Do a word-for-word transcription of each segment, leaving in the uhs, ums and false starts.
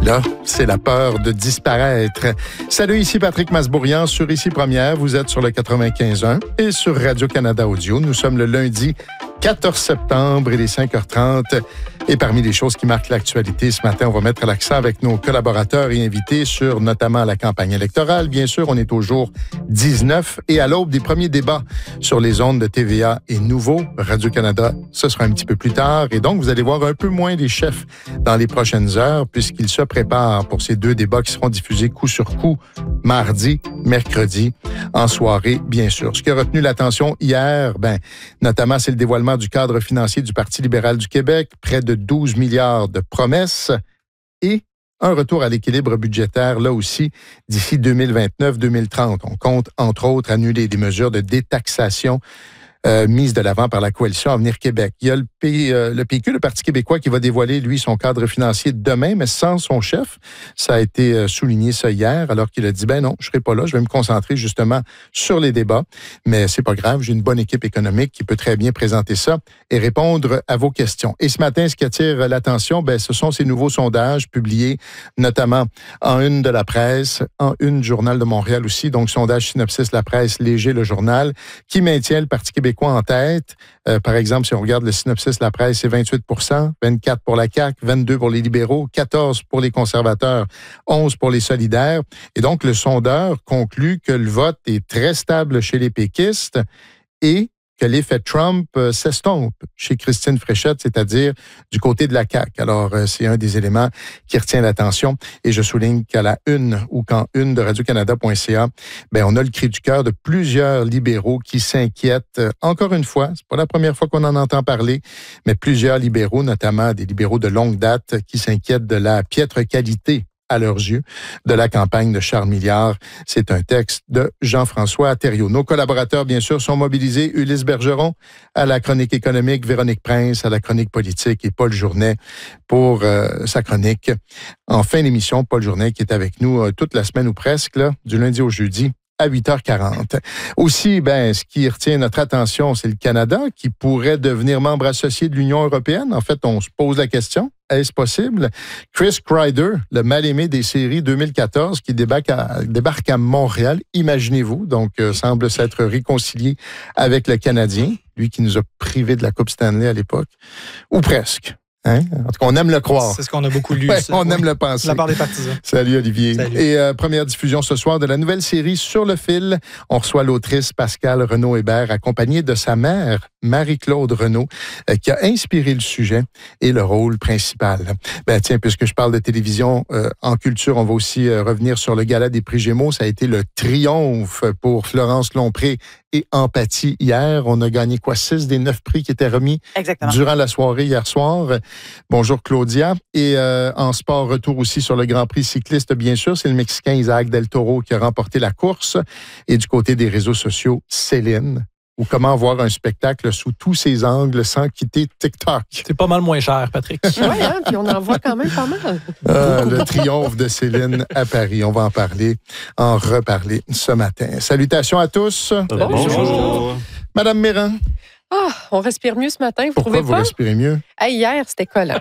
Là, c'est la peur de disparaître. Salut, ici Patrick Masbourian sur Ici Première. Vous êtes sur le quatre-vingt-quinze point un et sur Radio-Canada Audio. Nous sommes le lundi quatorze septembre, il est cinq heures trente. Et parmi les choses qui marquent l'actualité ce matin, on va mettre l'accent avec nos collaborateurs et invités sur notamment la campagne électorale. Bien sûr, on est au jour dix-neuf et à l'aube des premiers débats sur les ondes de T V A et Nouveau. Radio-Canada, ce sera un petit peu plus tard. Et donc, vous allez voir un peu moins les chefs dans les prochaines heures puisqu'ils se préparent pour ces deux débats qui seront diffusés coup sur coup mardi, mercredi, en soirée, bien sûr. Ce qui a retenu l'attention hier, ben, notamment, c'est le dévoilement du cadre financier du Parti libéral du Québec, près de douze milliards de promesses et un retour à l'équilibre budgétaire, là aussi, d'ici deux mille vingt-neuf deux mille trente. On compte, entre autres, annuler des mesures de détaxation Euh, mise de l'avant par la coalition Avenir Québec. Il y a le, P, euh, le P Q, le Parti québécois, qui va dévoiler, lui, son cadre financier demain, mais sans son chef. Ça a été euh, souligné ça hier, alors qu'il a dit, ben non, je serai pas là, je vais me concentrer justement sur les débats. Mais c'est pas grave, j'ai une bonne équipe économique qui peut très bien présenter ça et répondre à vos questions. Et ce matin, ce qui attire l'attention, ben, ce sont ces nouveaux sondages publiés, notamment en une de la presse, en une du Journal de Montréal aussi, donc sondage Synopsis, la presse, Léger, le journal, qui maintient le Parti québécois en tête. Euh, par exemple, si on regarde le Synopsis, la presse, c'est vingt-huit pour cent, vingt-quatre pour la C A Q, vingt-deux pour les libéraux, quatorze pour les conservateurs, onze pour les solidaires. Et donc, le sondeur conclut que le vote est très stable chez les péquistes et que l'effet Trump euh, s'estompe chez Christine Fréchette, c'est-à-dire du côté de la C A Q. Alors, euh, c'est un des éléments qui retient l'attention. Et je souligne qu'à la une ou qu'en une de radio-canada point c a, ben, on a le cri du cœur de plusieurs libéraux qui s'inquiètent. Euh, encore une fois, c'est pas la première fois qu'on en entend parler, mais plusieurs libéraux, notamment des libéraux de longue date, qui s'inquiètent de la piètre qualité à leurs yeux, de la campagne de Charles Milliard. C'est un texte de Jean-François Thériault. Nos collaborateurs, bien sûr, sont mobilisés. Ulysse Bergeron à la chronique économique, Véronique Prince à la chronique politique et Paul Journet pour euh, sa chronique. En fin d'émission, Paul Journet qui est avec nous euh, toute la semaine ou presque, là, du lundi au jeudi, à huit heures quarante. Aussi, ben, ce qui retient notre attention, c'est le Canada qui pourrait devenir membre associé de l'Union européenne. En fait, on se pose la question. Est-ce possible? Chris Kreider, le mal-aimé des séries deux mille quatorze, qui débarque à, débarque à Montréal, imaginez-vous, donc euh, semble s'être réconcilié avec le Canadien, lui qui nous a privés de la Coupe Stanley à l'époque, ou presque. Hein? En tout cas, on aime le croire. C'est ce qu'on a beaucoup lu. Ouais, ça, on oui. aime le penser. De la part des partisans. Salut Olivier. Salut. Et euh, première diffusion ce soir de la nouvelle série Sur le fil. On reçoit l'autrice Pascale Renaud-Hébert, accompagnée de sa mère, Marie-Claude Renaud, euh, qui a inspiré le sujet et le rôle principal. Ben tiens, puisque je parle de télévision euh, en culture, on va aussi euh, revenir sur le gala des prix Gémeaux. Ça a été le triomphe pour Florence Lompré et Empathie hier. On a gagné quoi? Six des neuf prix qui étaient remis Exactement. durant la soirée hier soir. Bonjour Claudia. Et euh, en sport, retour aussi sur le Grand Prix cycliste, bien sûr. C'est le Mexicain Isaac Del Toro qui a remporté la course. Et du côté des réseaux sociaux, Céline. Ou comment voir un spectacle sous tous ses angles sans quitter TikTok. C'est pas mal moins cher, Patrick. Oui, hein, puis on en voit quand même pas mal. Euh, le triomphe de Céline à Paris. On va en parler, en reparler ce matin. Salutations à tous. Bonjour. Bonjour. Madame Méran. Ah, on respire mieux ce matin, vous Pourquoi trouvez vous pas? respirez mieux? Hey, hier, c'était collant.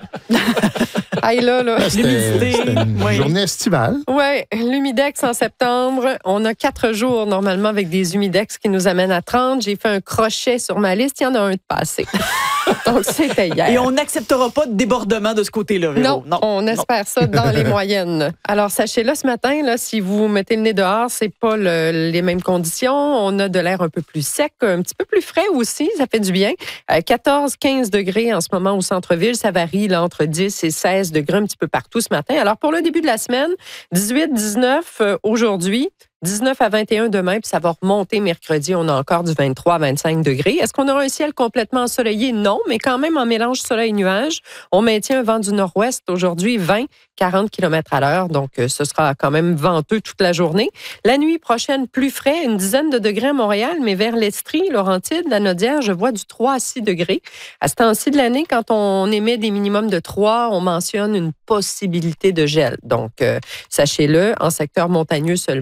Hey, là, là. Ah, C'était, c'était une Oui. journée estivale. Oui, l'humidex en septembre. On a quatre jours normalement avec des humidex qui nous amènent à trente. J'ai fait un crochet sur ma liste. Il y en a un de passé. Donc, c'était hier. Et on n'acceptera pas de débordement de ce côté-là, Véro. Non, non, on espère non. ça dans les moyennes. Alors, sachez-le, ce matin, là, si vous mettez le nez dehors, c'est pas le, les mêmes conditions. On a de l'air un peu plus sec, un petit peu plus frais aussi. Ça fait du bien. Euh, quatorze, quinze degrés en ce moment au centre-ville. Ça varie là, entre dix et seize degrés un petit peu partout ce matin. Alors, pour le début de la semaine, dix-huit, dix-neuf euh, aujourd'hui. dix-neuf à vingt et un demain, puis ça va remonter mercredi. On a encore du vingt-trois à vingt-cinq degrés. Est-ce qu'on aura un ciel complètement ensoleillé? Non, mais quand même en mélange soleil-nuage. On maintient un vent du nord-ouest aujourd'hui, vingt, quarante kilomètres à l'heure. Donc, ce sera quand même venteux toute la journée. La nuit prochaine, plus frais, une dizaine de degrés à Montréal, mais vers l'Estrie, Laurentide, la Naudière, je vois du trois à six degrés. À ce temps-ci de l'année, quand on émet des minimums de trois, on mentionne une possibilité de gel. Donc, euh, sachez-le, en secteur montagneux seulement,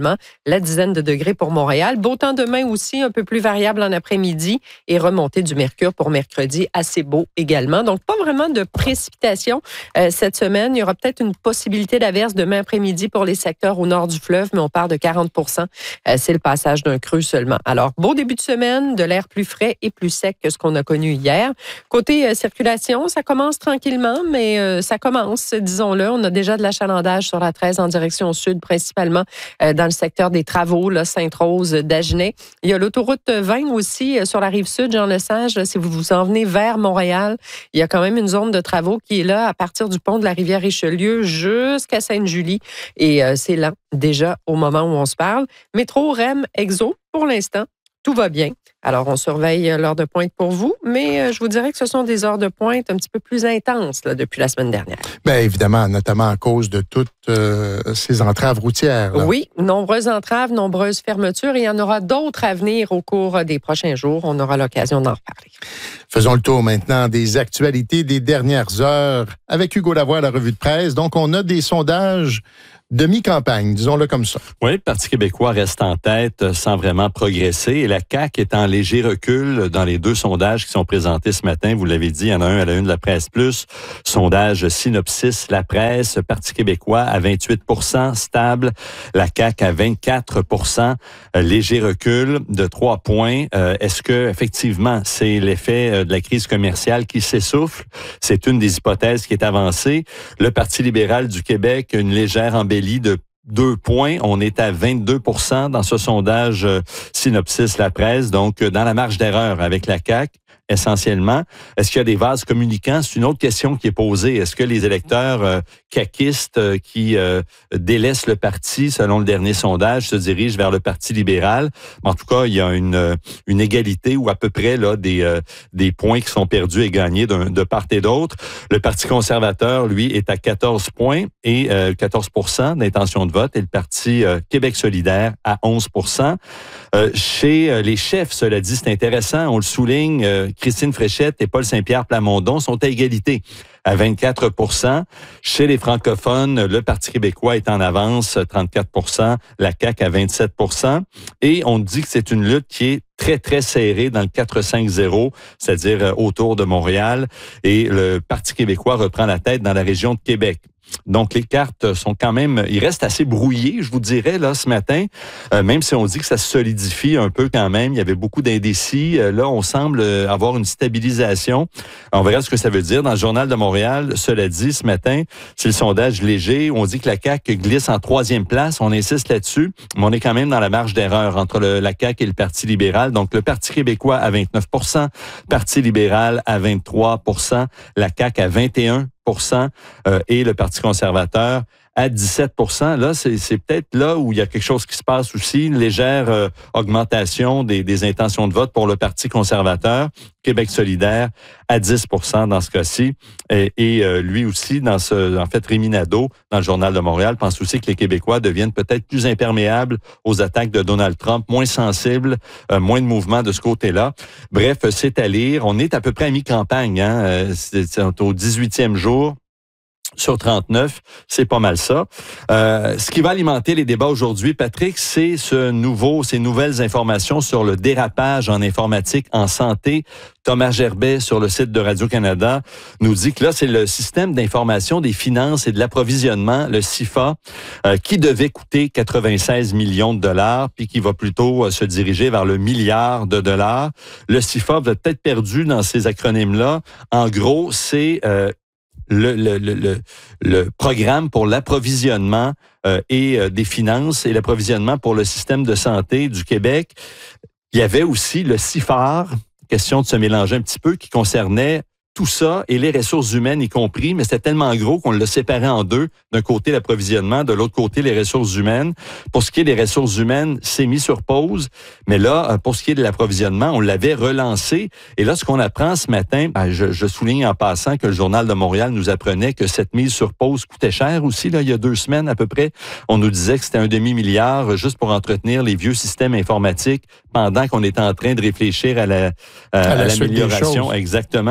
la dizaine de degrés pour Montréal. Beau temps demain aussi, un peu plus variable en après-midi et remontée du mercure pour mercredi, assez beau également. Donc, pas vraiment de précipitations euh, cette semaine. Il y aura peut-être une possibilité d'averse demain après-midi pour les secteurs au nord du fleuve, mais on parle de quarante pour cent. Euh, c'est le passage d'un creux seulement. Alors, beau début de semaine, de l'air plus frais et plus sec que ce qu'on a connu hier. Côté euh, circulation, ça commence tranquillement, mais euh, ça commence, disons-le. On a déjà de l'achalandage sur la treize en direction sud, principalement euh, dans le secteur des travaux, là, Sainte-Rose, Dagenais. Il y a l'autoroute vingt aussi euh, sur la rive sud, Jean-Lesage. Là, si vous vous en venez vers Montréal, il y a quand même une zone de travaux qui est là à partir du pont de la rivière Richelieu jusqu'à Sainte-Julie. Et euh, c'est lent déjà au moment où on se parle. Métro, R E M, Exo, pour l'instant, tout va bien. Alors, on surveille l'heure de pointe pour vous, mais je vous dirais que ce sont des heures de pointe un petit peu plus intenses là, depuis la semaine dernière. Bien, évidemment, notamment à cause de toutes euh, ces entraves routières. Là. Oui, nombreuses entraves, nombreuses fermetures. Et il y en aura d'autres à venir au cours des prochains jours. On aura l'occasion d'en reparler. Faisons le tour maintenant des actualités des dernières heures avec Hugo Lavoie à la revue de presse. Donc, on a des sondages de mi-campagne, disons-le comme ça. Oui, le Parti québécois reste en tête sans vraiment progresser et la C A Q est en léger recul dans les deux sondages qui sont présentés ce matin. Vous l'avez dit, il y en a un à la une de la Presse Plus. Sondage Synopsis, La Presse, Parti québécois à vingt-huit pour cent, stable. La C A Q à vingt-quatre pour cent, léger recul de trois points. Euh, est-ce que effectivement c'est l'effet de la crise commerciale qui s'essouffle? C'est une des hypothèses qui est avancée. Le Parti libéral du Québec, une légère embellie de deux points. On est à vingt-deux pour cent dans ce sondage euh, Synopsis La Presse, donc euh, dans la marge d'erreur avec la C A Q, essentiellement. Est-ce qu'il y a des vases communicants? C'est une autre question qui est posée. Est-ce que les électeurs euh, caquistes euh, qui euh, délaissent le parti, selon le dernier sondage, se dirigent vers le Parti libéral? En tout cas, il y a une, une égalité ou à peu près là des, euh, des points qui sont perdus et gagnés d'un, de part et d'autre. Le Parti conservateur, lui, est à quatorze points et euh, quatorze pour cent d'intention de vote et le Parti euh, Québec solidaire à onze pour cent. Euh, chez euh, les chefs, cela dit, c'est intéressant, on le souligne, euh, Christine Fréchette et Paul Saint-Pierre Plamondon sont à égalité à vingt-quatre pour cent. Chez les francophones, le Parti québécois est en avance, trente-quatre pour cent, la C A Q à vingt-sept pour cent. Et on dit que c'est une lutte qui est très, très serrée dans le quatre cinq zéro, c'est-à-dire autour de Montréal. Et le Parti québécois reprend la tête dans la région de Québec. Donc, les cartes sont quand même, ils restent assez brouillés, je vous dirais, là, ce matin, euh, même si on dit que ça se solidifie un peu quand même. Il y avait beaucoup d'indécis. Euh, là, on semble avoir une stabilisation. On verra ce que ça veut dire. Dans le Journal de Montréal, cela dit, ce matin, c'est le sondage léger. On dit que la C A Q glisse en troisième place. On insiste là-dessus, mais on est quand même dans la marge d'erreur entre le, la C A Q et le Parti libéral. Donc, le Parti québécois à vingt-neuf pour cent, Parti libéral à vingt-trois pour cent, la C A Q à vingt et un pour cent euh, et le Parti conservateur à dix-sept pour cent. Là, c'est, c'est peut-être là où il y a quelque chose qui se passe aussi, une légère euh, augmentation des, des intentions de vote pour le Parti conservateur, Québec solidaire à dix pour cent dans ce cas-ci. Et, et euh, lui aussi, dans ce, en fait, Rémi Nadeau, dans le Journal de Montréal, pense aussi que les Québécois deviennent peut-être plus imperméables aux attaques de Donald Trump, moins sensibles, euh, moins de mouvements de ce côté-là. Bref, c'est à lire. On est à peu près à mi-campagne, hein? Euh, c'est, c'est au dix-huitième jour. Sur trente-neuf, c'est pas mal ça. Euh, ce qui va alimenter les débats aujourd'hui, Patrick, c'est ce nouveau, ces nouvelles informations sur le dérapage en informatique en santé. Thomas Gerbet, sur le site de Radio-Canada, nous dit que là, c'est le système d'information des finances et de l'approvisionnement, le C I F A, euh, qui devait coûter quatre-vingt-seize millions de dollars, puis qui va plutôt euh, se diriger vers le milliard de dollars. Le C I F A, vous êtes peut-être perdu dans ces acronymes-là. En gros, c'est euh, Le, le, le, le programme pour l'approvisionnement euh, et euh, des finances et l'approvisionnement pour le système de santé du Québec. Il y avait aussi le C I F A R, question de se mélanger un petit peu, qui concernait tout ça et les ressources humaines y compris, mais c'était tellement gros qu'on l'a séparé en deux. D'un côté, l'approvisionnement, de l'autre côté, les ressources humaines. Pour ce qui est des ressources humaines, c'est mis sur pause. Mais là, pour ce qui est de l'approvisionnement, on l'avait relancé. Et là, ce qu'on apprend ce matin, ben, je, je souligne en passant que le Journal de Montréal nous apprenait que cette mise sur pause coûtait cher aussi. Là, il y a deux semaines à peu près, on nous disait que c'était un demi-milliard juste pour entretenir les vieux systèmes informatiques pendant qu'on était en train de réfléchir à, la, à, à, à l'amélioration. Exactement. Mais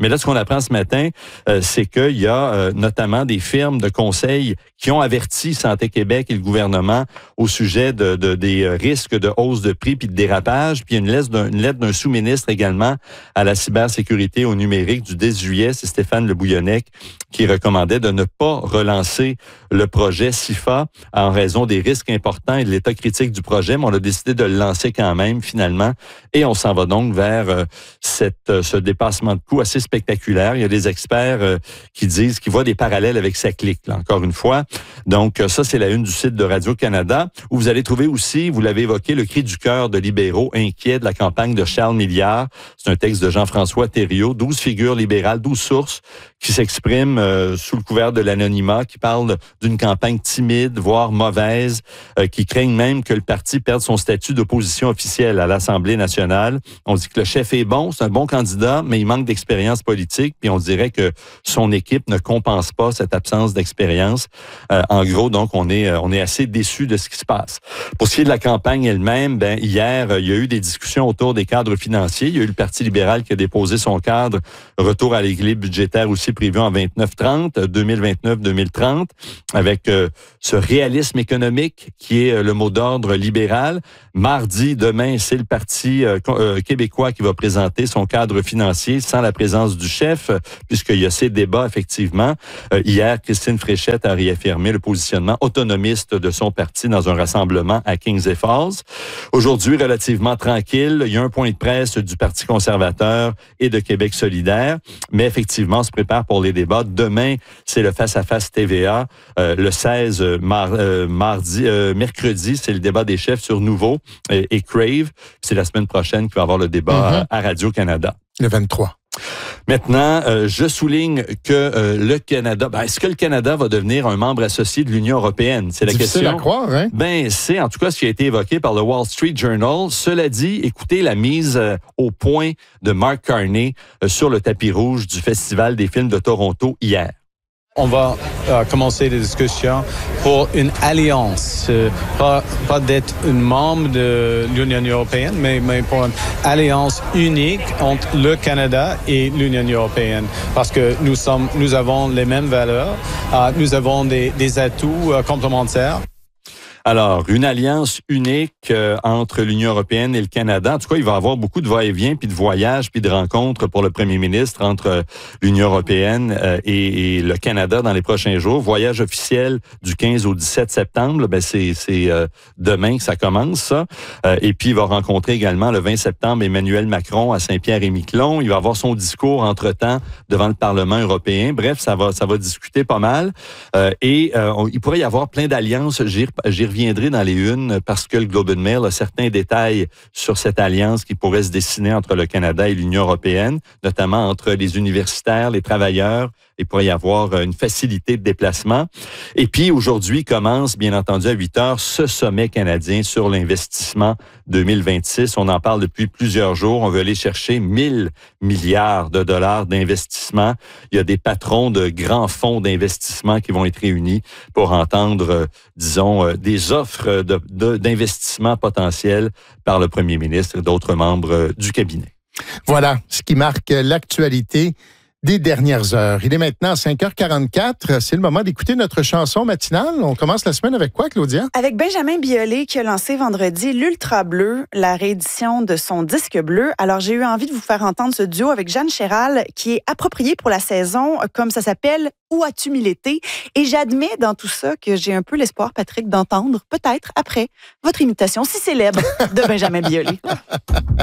Mais là, ce qu'on apprend ce matin, euh, c'est qu'il y a euh, notamment des firmes de conseil qui ont averti Santé Québec et le gouvernement au sujet de, de des risques de hausse de prix puis de dérapage. Puis il y a une lettre d'un, une lettre d'un sous-ministre également à la cybersécurité au numérique du dix juillet, c'est Stéphane Le Bouillonnec, qui recommandait de ne pas relancer le projet S I F A en raison des risques importants et de l'état critique du projet, mais on a décidé de le lancer quand même finalement et on s'en va donc vers euh, cette, euh, ce dépassement de coûts assez spectaculaire. Il y a des experts euh, qui disent qu'ils voient des parallèles avec SACLIC, là, encore une fois. Donc ça, c'est la une du site de Radio-Canada où vous allez trouver aussi, vous l'avez évoqué, le cri du cœur de libéraux inquiets de la campagne de Charles Milliard. C'est un texte de Jean-François Thériault, douze figures libérales, douze sources qui s'expriment euh, sous le couvert de l'anonymat, qui parlent d'une campagne timide, voire mauvaise, euh, qui craignent même que le parti perde son statut d'opposition officielle à l'Assemblée nationale. On dit que le chef est bon, c'est un bon candidat, mais il manque d'expérience politique, puis on dirait que son équipe ne compense pas cette absence d'expérience. Euh, en gros, donc, on est on est assez déçus de ce qui se passe. Pour ce qui est de la campagne elle-même, ben hier, il y a eu des discussions autour des cadres financiers. Il y a eu le Parti libéral qui a déposé son cadre retour à l'équilibre budgétaire aussi prévu en vingt-neuf trente, deux mille vingt-neuf deux mille trente, avec euh, ce réalisme économique qui est euh, le mot d'ordre libéral. Mardi, demain, c'est le Parti euh, euh, québécois qui va présenter son cadre financier sans la présence du chef, euh, puisqu'il y a ces débats, effectivement. Euh, hier, Christine Fréchette a réaffirmé le positionnement autonomiste de son parti dans un rassemblement à Kings et Falls. Aujourd'hui, relativement tranquille, il y a un point de presse du Parti conservateur et de Québec solidaire, mais effectivement, on se prépare pour les débats. Demain, c'est le face-à-face T V A. Euh, le seize, mar, euh, mardi, euh, mercredi, c'est le débat des chefs sur Nouveau et, et Crave. C'est la semaine prochaine qu'il va y avoir le débat mm-hmm. à, à Radio-Canada. Le vingt-trois. Maintenant, euh, je souligne que euh, le Canada, ben, est-ce que le Canada va devenir un membre associé de l'Union européenne? C'est la Difficile question. à croire, hein? Ben, c'est en tout cas ce qui a été évoqué par le Wall Street Journal. Cela dit, écoutez la mise euh, au point de Mark Carney euh, sur le tapis rouge du Festival des films de Toronto hier. On va euh, commencer des discussions pour une alliance, euh, pas, pas d'être un membre de l'Union européenne, mais, mais pour une alliance unique entre le Canada et l'Union européenne, parce que nous sommes, nous avons les mêmes valeurs, euh, nous avons des, des atouts euh, complémentaires. Alors, une alliance unique euh, entre l'Union européenne et le Canada. En tout cas, il va y avoir beaucoup de va-et-vient, puis de voyages, puis de rencontres pour le premier ministre entre euh, l'Union européenne euh, et, et le Canada dans les prochains jours. Voyage officiel du quinze au dix-sept septembre. Ben c'est c'est euh, demain que ça commence, ça. Euh, et puis, il va rencontrer également le vingt septembre Emmanuel Macron à Saint-Pierre-et-Miquelon. Il va avoir son discours entre-temps devant le Parlement européen. Bref, ça va ça va discuter pas mal. Euh, et euh, on, il pourrait y avoir plein d'alliances. J'y, j'y reviendrai dans les unes parce que le Globe and Mail a certains détails sur cette alliance qui pourrait se dessiner entre le Canada et l'Union européenne, notamment entre les universitaires, les travailleurs. Il pourrait y avoir une facilité de déplacement. Et puis, aujourd'hui commence, bien entendu, à huit heures, ce sommet canadien sur l'investissement deux mille vingt-six. On en parle depuis plusieurs jours. On veut aller chercher mille milliards de dollars d'investissement. Il y a des patrons de grands fonds d'investissement qui vont être réunis pour entendre, euh, disons, euh, des offres de, de, d'investissement potentiels par le premier ministre et d'autres membres euh, du cabinet. Voilà ce qui marque l'actualité des dernières heures. Il est maintenant cinq heures quarante-quatre. C'est le moment d'écouter notre chanson matinale. On commence la semaine avec quoi, Claudia? Avec Benjamin Biolay qui a lancé vendredi l'Ultra Bleu, la réédition de son disque bleu. Alors, j'ai eu envie de vous faire entendre ce duo avec Jeanne Chéral qui est approprié pour la saison, comme ça s'appelle « Où as-tu mis l'été ?» Et j'admets dans tout ça que j'ai un peu l'espoir, Patrick, d'entendre peut-être après votre imitation si célèbre de Benjamin Biolay.